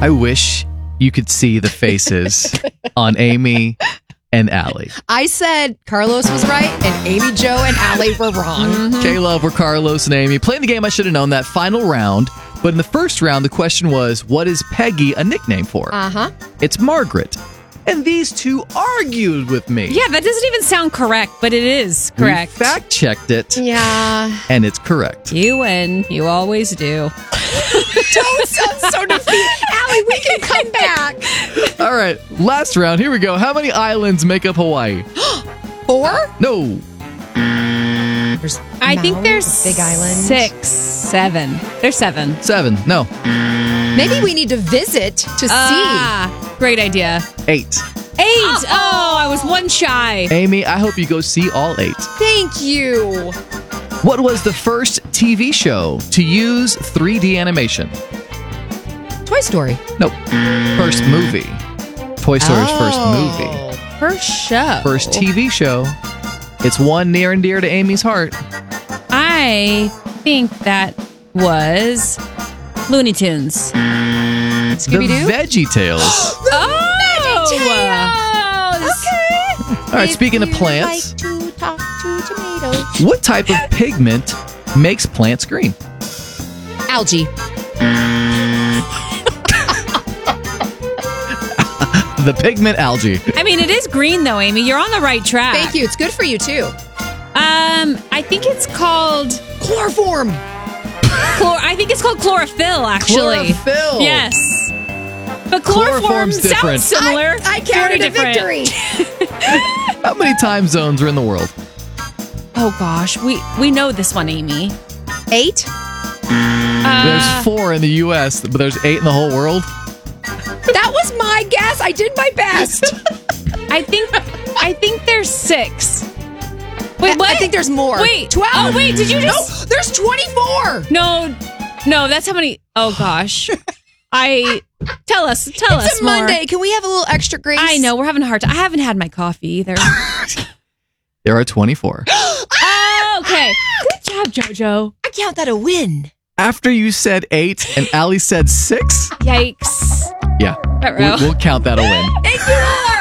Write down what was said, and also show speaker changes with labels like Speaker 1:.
Speaker 1: I wish you could see the faces on Amy and Allie.
Speaker 2: I said Carlos was right and Amy, Joe, and Allie were wrong.
Speaker 1: K-Love were Carlos and Amy. Playing the game I should have known that final round. But in the first round, the question was, what is Peggy a nickname for?
Speaker 2: Uh-huh.
Speaker 1: It's Margaret. And these two argued with me.
Speaker 3: Yeah, that doesn't even sound correct, but it is correct.
Speaker 1: We fact-checked it.
Speaker 2: Yeah.
Speaker 1: And it's correct.
Speaker 3: You win. You always do.
Speaker 2: Don't sound so defeated. Allie, we can come back.
Speaker 1: All right, last round. Here we go. How many islands make up Hawaii?
Speaker 2: 4?
Speaker 1: No.
Speaker 3: I think there's
Speaker 2: Big Island.
Speaker 3: 6, 7. There's 7.
Speaker 1: 7. No.
Speaker 2: Maybe we need to visit to see.
Speaker 3: Great idea.
Speaker 1: 8.
Speaker 3: 8. Oh, I was one shy.
Speaker 1: Amy, I hope you go see all 8.
Speaker 2: Thank you.
Speaker 1: What was the first TV show to use 3D animation?
Speaker 2: Toy Story.
Speaker 1: Nope. First movie. Toy Story's first movie.
Speaker 3: First show.
Speaker 1: First TV show. It's one near and dear to Amy's heart.
Speaker 3: I think that was Looney Tunes.
Speaker 2: Scooby-Doo?
Speaker 1: The Veggie Tales.
Speaker 2: Okay.
Speaker 1: All right, speaking of plants,
Speaker 2: Like to talk to tomatoes.
Speaker 1: what type of pigment makes plants green?
Speaker 2: Algae.
Speaker 1: The pigment algae.
Speaker 3: I mean, it is green though, Amy. You're on the right track.
Speaker 2: Thank you. It's good for you too.
Speaker 3: I think it's called
Speaker 2: Chloroform.
Speaker 3: I think it's called chlorophyll, actually.
Speaker 1: Chlorophyll.
Speaker 3: Yes. But chloroform
Speaker 1: Chloroform's different.
Speaker 3: sounds similar.
Speaker 2: I
Speaker 3: Very
Speaker 2: counted a
Speaker 3: different.
Speaker 2: victory.
Speaker 1: How many time zones are in the world?
Speaker 3: Oh gosh, we know this one, Amy.
Speaker 2: 8?
Speaker 1: There's 4 in the U.S., but there's 8 in the whole world.
Speaker 2: That was my guess. I did my best.
Speaker 3: I think there's 6. Wait, what?
Speaker 2: I think there's more.
Speaker 3: Wait.
Speaker 2: 12.
Speaker 3: Oh, wait, did you just...
Speaker 2: No, there's 24.
Speaker 3: No, that's how many... Oh, gosh. Tell us
Speaker 2: It's a
Speaker 3: more.
Speaker 2: Monday. Can we have a little extra grace?
Speaker 3: I know, we're having a hard time. I haven't had my coffee either.
Speaker 1: There are 24.
Speaker 3: Oh, okay. Good job, JoJo.
Speaker 2: I count that a win.
Speaker 1: After you said 8 and Allie said 6,
Speaker 3: Yikes.
Speaker 1: yeah,
Speaker 3: Ruh-roh.
Speaker 1: we'll count that a win.
Speaker 2: Thank you.